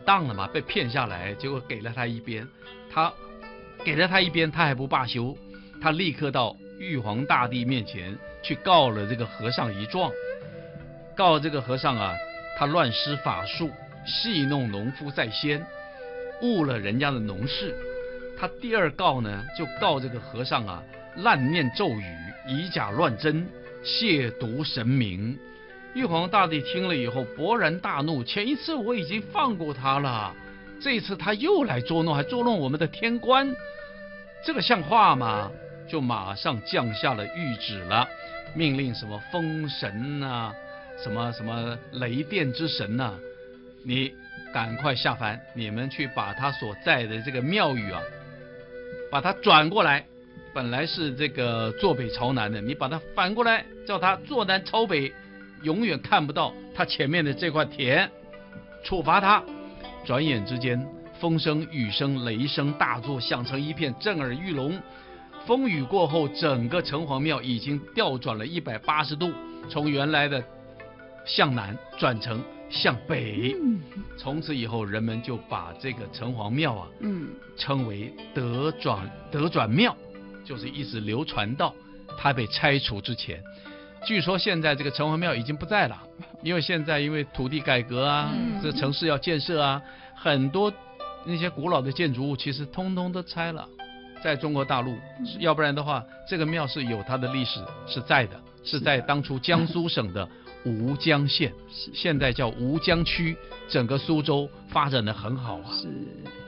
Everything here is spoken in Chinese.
当了嘛，被骗下来，结果给了他一鞭，他还不罢休，他立刻到玉皇大帝面前去告了这个和尚一状，告这个和尚啊，他乱施法术，戏弄农夫在先，误了人家的农事。他第二告呢，就告这个和尚啊，滥念咒语，以假乱真，亵渎神明。玉皇大帝听了以后勃然大怒，前一次我已经放过他了，这一次他又来捉弄，还捉弄我们的天官，这个像话吗？就马上降下了谕旨了，命令什么风神啊，什么雷电之神啊，你赶快下凡，你们去把他所在的这个庙宇啊，把它转过来，本来是这个坐北朝南的，你把它反过来，叫它坐南朝北，永远看不到他前面的这块田，处罚他。转眼之间，风声、雨声、雷声大作，响成一片，震耳欲聋。风雨过后，整个城隍庙已经调转了180度，从原来的向南转成向北。从此以后，人们就把这个城隍庙啊，称为德转庙，就是一直流传到它被拆除之前。据说现在这个城隍庙已经不在了，因为现在因为土地改革啊，这城市要建设啊，很多那些古老的建筑物其实通通都拆了。在中国大陆，要不然的话，这个庙是有它的历史是在的，是在当初江苏省的吴江县，现在叫吴江区，整个苏州发展的很好啊。是。